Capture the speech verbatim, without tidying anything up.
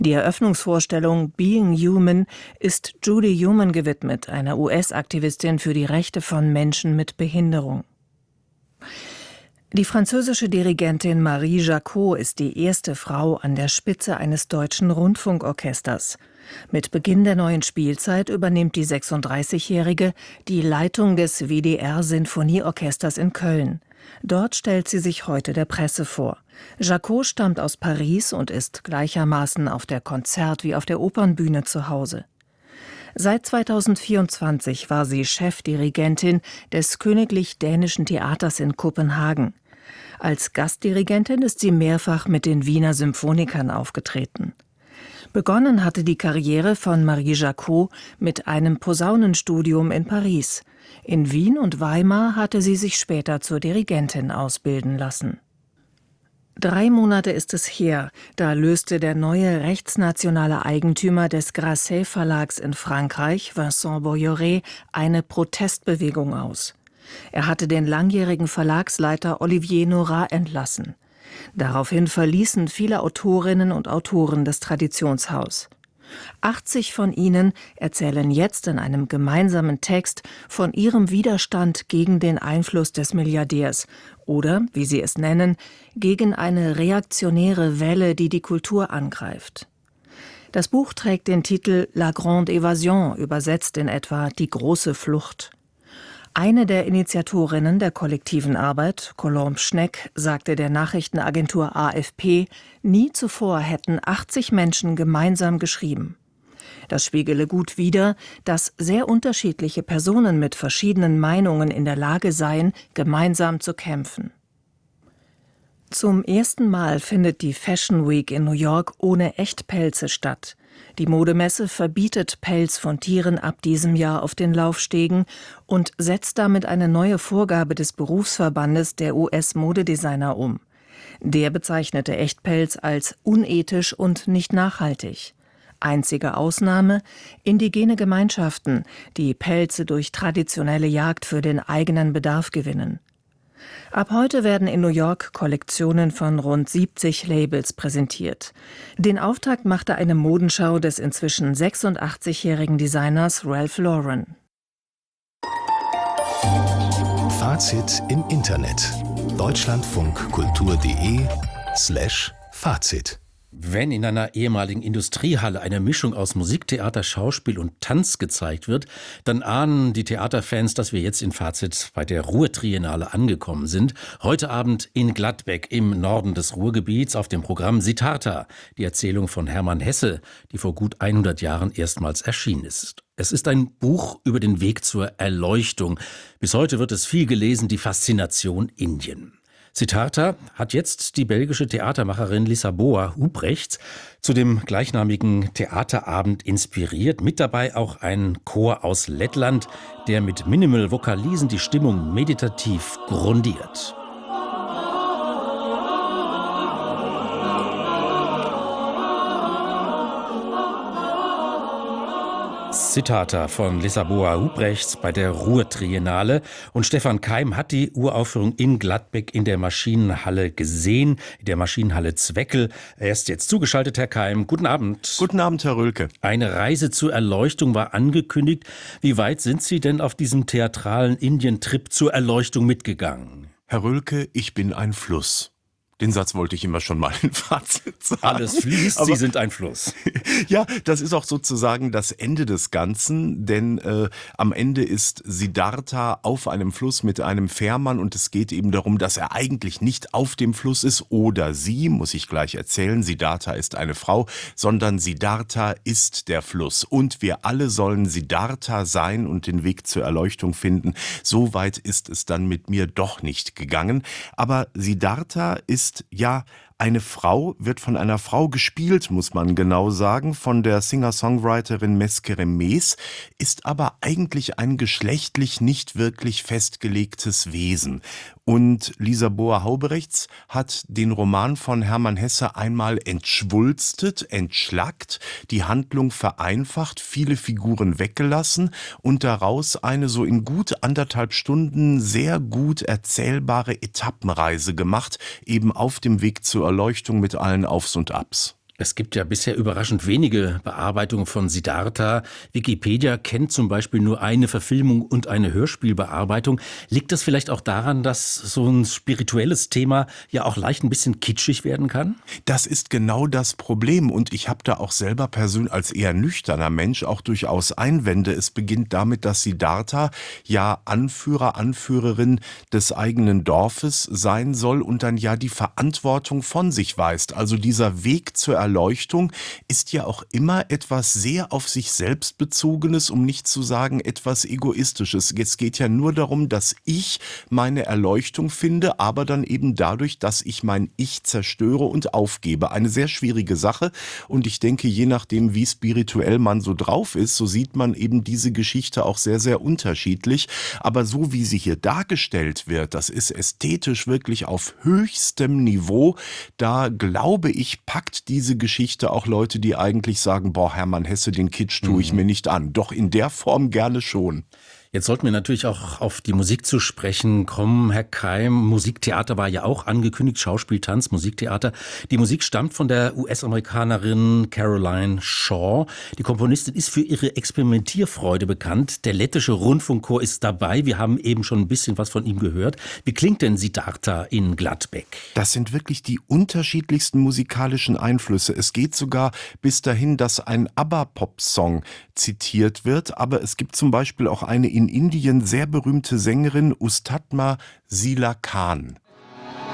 Die Eröffnungsvorstellung Being Human ist Judy Heumann gewidmet, einer U S-Aktivistin für die Rechte von Menschen mit Behinderung. Die französische Dirigentin Marie Jacot ist die erste Frau an der Spitze eines deutschen Rundfunkorchesters. Mit Beginn der neuen Spielzeit übernimmt die sechsunddreißigjährige die Leitung des W D R-Sinfonieorchesters in Köln. Dort stellt sie sich heute der Presse vor. Jacot stammt aus Paris und ist gleichermaßen auf der Konzert- wie auf der Opernbühne zu Hause. Seit zweitausendvierundzwanzig war sie Chefdirigentin des Königlich Dänischen Theaters in Kopenhagen. Als Gastdirigentin ist sie mehrfach mit den Wiener Symphonikern aufgetreten. Begonnen hatte die Karriere von Marie Jacot mit einem Posaunenstudium in Paris. In Wien und Weimar hatte sie sich später zur Dirigentin ausbilden lassen. Drei Monate ist es her, da löste der neue rechtsnationale Eigentümer des Grasset Verlags in Frankreich, Vincent Bolloré, eine Protestbewegung aus. Er hatte den langjährigen Verlagsleiter Olivier Nora entlassen. Daraufhin verließen viele Autorinnen und Autoren das Traditionshaus. achtzig von ihnen erzählen jetzt in einem gemeinsamen Text von ihrem Widerstand gegen den Einfluss des Milliardärs oder, wie sie es nennen, gegen eine reaktionäre Welle, die die Kultur angreift. Das Buch trägt den Titel La Grande Évasion, übersetzt in etwa Die große Flucht. Eine der Initiatorinnen der kollektiven Arbeit, Colombe Schneck, sagte der Nachrichtenagentur A F P, nie zuvor hätten achtzig Menschen gemeinsam geschrieben. Das spiegele gut wider, dass sehr unterschiedliche Personen mit verschiedenen Meinungen in der Lage seien, gemeinsam zu kämpfen. Zum ersten Mal findet die Fashion Week in New York ohne Echtpelze statt. Die Modemesse verbietet Pelz von Tieren ab diesem Jahr auf den Laufstegen und setzt damit eine neue Vorgabe des Berufsverbandes der U S-Modedesigner um. Der bezeichnete Echtpelz als unethisch und nicht nachhaltig. Einzige Ausnahme: indigene Gemeinschaften, die Pelze durch traditionelle Jagd für den eigenen Bedarf gewinnen. Ab heute werden in New York Kollektionen von rund siebzig Labels präsentiert. Den Auftakt machte eine Modenschau des inzwischen sechsundachtzigjährigen Designers Ralph Lauren. Fazit im Internet. deutschlandfunkkultur.de slash Fazit. Wenn in einer ehemaligen Industriehalle eine Mischung aus Musik, Theater, Schauspiel und Tanz gezeigt wird, dann ahnen die Theaterfans, dass wir jetzt in Fazit bei der Ruhr-Triennale angekommen sind. Heute Abend in Gladbeck im Norden des Ruhrgebiets auf dem Programm Siddhartha, die Erzählung von Hermann Hesse, die vor gut hundert Jahren erstmals erschienen ist. Es ist ein Buch über den Weg zur Erleuchtung. Bis heute wird es viel gelesen, die Faszination Indien. Siddhartha hat jetzt die belgische Theatermacherin Lisaboa Hubrechts zu dem gleichnamigen Theaterabend inspiriert. Mit dabei auch ein Chor aus Lettland, der mit Minimal-Vokalisen die Stimmung meditativ grundiert. Siddhartha von Lisaboa Hubrechts bei der Ruhr-Triennale. Und Stefan Keim hat die Uraufführung in Gladbeck in der Maschinenhalle gesehen, in der Maschinenhalle Zweckel. Er ist jetzt zugeschaltet, Herr Keim. Guten Abend. Guten Abend, Herr Rölke. Eine Reise zur Erleuchtung war angekündigt. Wie weit sind Sie denn auf diesem theatralen Indien-Trip zur Erleuchtung mitgegangen? Herr Rölke, ich bin ein Fluss. Den Satz wollte ich immer schon mal in Fazit sagen. Alles fließt, Aber, Sie sind ein Fluss. Ja, das ist auch sozusagen das Ende des Ganzen, denn äh, am Ende ist Siddhartha auf einem Fluss mit einem Fährmann und es geht eben darum, dass er eigentlich nicht auf dem Fluss ist oder sie, muss ich gleich erzählen, Siddhartha ist eine Frau, sondern Siddhartha ist der Fluss und wir alle sollen Siddhartha sein und den Weg zur Erleuchtung finden. So weit ist es dann mit mir doch nicht gegangen, aber Siddhartha ist ja eine Frau, wird von einer Frau gespielt, muss man genau sagen, von der Singer-Songwriterin Meskere Mes, ist aber eigentlich ein geschlechtlich nicht wirklich festgelegtes Wesen. Und Lisaboa Hubrechts hat den Roman von Hermann Hesse einmal entschwulstet, entschlackt, die Handlung vereinfacht, viele Figuren weggelassen und daraus eine so in gut anderthalb Stunden sehr gut erzählbare Etappenreise gemacht, eben auf dem Weg zur Erleuchtung mit allen Aufs und Abs. Es gibt ja bisher überraschend wenige Bearbeitungen von Siddhartha. Wikipedia kennt zum Beispiel nur eine Verfilmung und eine Hörspielbearbeitung. Liegt das vielleicht auch daran, dass so ein spirituelles Thema ja auch leicht ein bisschen kitschig werden kann? Das ist genau das Problem und ich habe da auch selber persönlich als eher nüchterner Mensch auch durchaus Einwände. Es beginnt damit, dass Siddhartha ja Anführer, Anführerin des eigenen Dorfes sein soll und dann ja die Verantwortung von sich weist. Also dieser Weg zur Erleuchtung ist ja auch immer etwas sehr auf sich selbst bezogenes, um nicht zu sagen etwas egoistisches. Es geht ja nur darum, dass ich meine Erleuchtung finde, aber dann eben dadurch, dass ich mein Ich zerstöre und aufgebe. Eine sehr schwierige Sache und ich denke, je nachdem, wie spirituell man so drauf ist, so sieht man eben diese Geschichte auch sehr, sehr unterschiedlich. Aber so wie sie hier dargestellt wird, das ist ästhetisch wirklich auf höchstem Niveau. Da glaube ich, packt diese Geschichte auch Leute, die eigentlich sagen, boah, Hermann Hesse, den Kitsch tue ich mir nicht an. Doch in der Form gerne schon. Jetzt sollten wir natürlich auch auf die Musik zu sprechen kommen, Herr Keim. Musiktheater war ja auch angekündigt, Schauspiel, Tanz, Musiktheater. Die Musik stammt von der U S-Amerikanerin Caroline Shaw. Die Komponistin ist für ihre Experimentierfreude bekannt. Der lettische Rundfunkchor ist dabei. Wir haben eben schon ein bisschen was von ihm gehört. Wie klingt denn Siddhartha in Gladbeck? Das sind wirklich die unterschiedlichsten musikalischen Einflüsse. Es geht sogar bis dahin, dass ein ABBA-Pop-Song zitiert wird. Aber es gibt zum Beispiel auch eine in Indien sehr berühmte Sängerin Ustadma Sila Khan.